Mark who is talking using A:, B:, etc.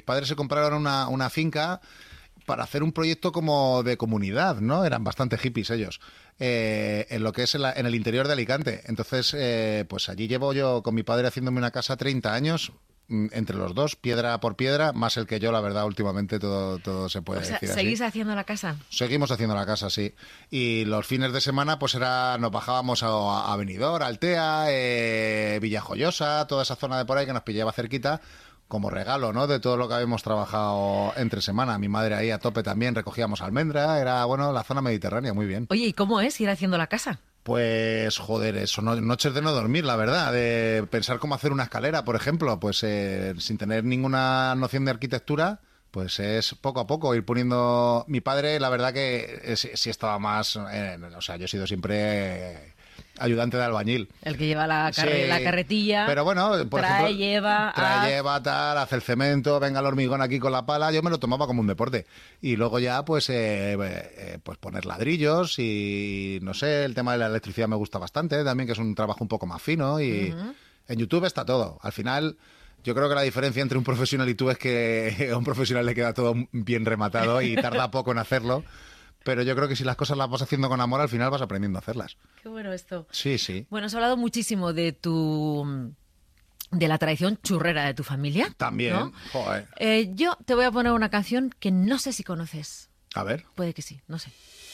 A: padres se compraron una finca para hacer un proyecto como de comunidad, ¿no? Eran bastante hippies ellos, en lo que es en el interior de Alicante. Entonces, pues allí llevo yo con mi padre haciéndome una casa 30 años, entre los dos, piedra por piedra, más el que yo, la verdad, últimamente todo se puede decir así.
B: ¿Seguís haciendo la casa?
A: Seguimos haciendo la casa, sí. Y los fines de semana, pues nos bajábamos a Benidorm, Altea, Villajoyosa, toda esa zona de por ahí que nos pillaba cerquita, como regalo, ¿no? De todo lo que habíamos trabajado entre semana. Mi madre ahí a tope también, recogíamos almendra, era, bueno, la zona mediterránea, muy bien.
B: Oye, ¿y cómo es ir haciendo la casa?
A: Pues, joder, eso, noches de no dormir, la verdad, de pensar cómo hacer una escalera, por ejemplo, pues sin tener ninguna noción de arquitectura, pues es poco a poco ir poniendo... Mi padre, la verdad que sí estaba más... o sea, yo he sido siempre ayudante de albañil.
B: El que lleva la
A: Sí,
B: carretilla,
A: pero bueno, por ejemplo,
B: lleva,
A: tal, hace el cemento, venga el hormigón aquí con la pala, yo me lo tomaba como un deporte. Y luego ya, pues poner ladrillos y, no sé, el tema de la electricidad me gusta bastante también, que es un trabajo un poco más fino y en YouTube está todo. Al final... Yo creo que la diferencia entre un profesional y tú es que a un profesional le queda todo bien rematado y tarda poco en hacerlo. Pero yo creo que si las cosas las vas haciendo con amor, al final vas aprendiendo a hacerlas.
B: Qué bueno esto.
A: Sí, sí.
B: Bueno, has hablado muchísimo de la tradición churrera de tu familia.
A: También.
B: ¿No?
A: Joder.
B: Yo te voy a poner una canción que no sé si conoces.
A: A ver.
B: Puede que sí, no sé.